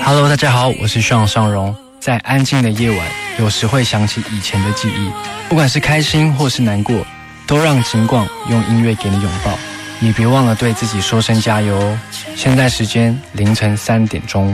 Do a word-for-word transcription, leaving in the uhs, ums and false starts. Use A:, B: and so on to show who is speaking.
A: Hello， 大家好，我是徐尚荣。在安静的夜晚，有时会想起以前的记忆，不管是开心或是难过，都让景广用音乐给你拥抱。也别忘了对自己说声加油哦。现在时间凌晨三点钟。